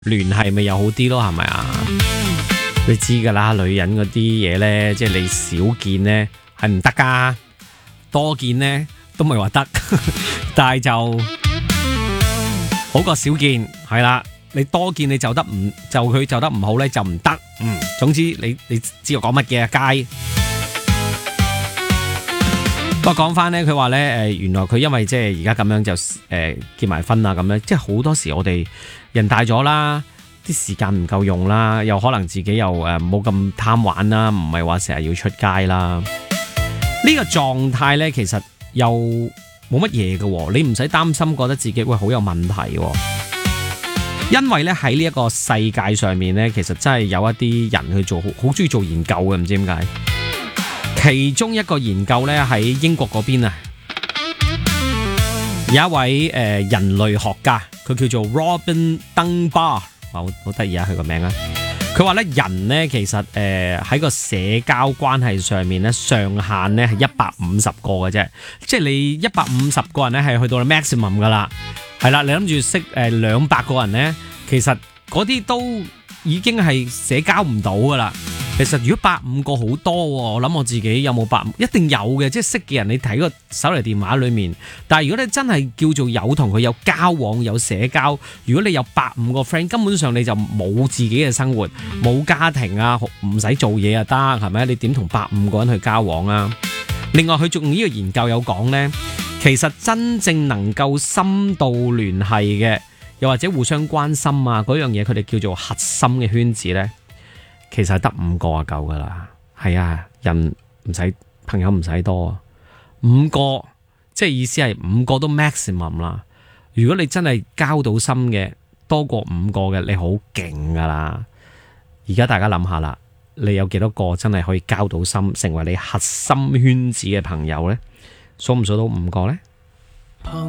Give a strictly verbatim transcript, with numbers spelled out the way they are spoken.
聯繫咪又好啲咯，係咪啊？你知噶啦，女人嗰啲嘢呢，即係你少見呢係唔得噶，多見呢都唔係話得，但係就好過少見，係啦。你多見你就得唔就佢就得唔好呢就唔得，嗯，總之你你知我講乜嘅街。不過講翻呢，佢話呢，誒，原來佢因為即係而家咁樣就誒、呃、結埋婚啊咁樣，即係好多時我哋人大咗啦，啲時間唔夠用啦，又可能自己又誒冇咁貪玩啦，唔係話成日要出街啦。呢、這個狀態呢，其實又冇乜嘢嘅，你唔使擔心，覺得自己喂好有問題。因為咧喺呢一個世界上面呢，其實真係有一啲人去做好好中意做研究嘅，唔知點解。其中一個研究咧喺英國嗰邊啊，有一位誒、呃、人類學家，佢叫做 Robin Dunbar， 好好得意啊佢個名啊。佢話咧人咧其實誒喺、呃、個社交關係上面咧上限咧係一百五十個嘅啫，即係你一百五十個人咧係去到 maximum 噶啦，係啦，你諗住識誒兩百個人咧，其實嗰啲都已經係社交唔到噶啦。其實如果百五個好多，我諗我自己有冇百五，一定有嘅，即係識嘅人你睇個手提電話裏面。但係如果你真係叫做有同佢有交往有社交，如果你有百五個 friend，根本上你就冇自己嘅生活，冇家庭啊，唔使做嘢啊得，係咪？你點同百五個人去交往啊？另外佢仲呢個研究有講呢，其實真正能夠深度聯繫嘅，又或者互相關心啊嗰樣嘢，佢哋叫做核心嘅圈子呢。其實得五個就夠噶啦，係啊，人唔使朋友唔使多，五個即係意思係五個都 maximum 啦。如果你真係交到心嘅多過五個嘅，你好勁噶啦。而家大家諗下啦，你有幾多個真係可以交到心，成為你核心圈子嘅朋友呢？數唔數到五個呢？朋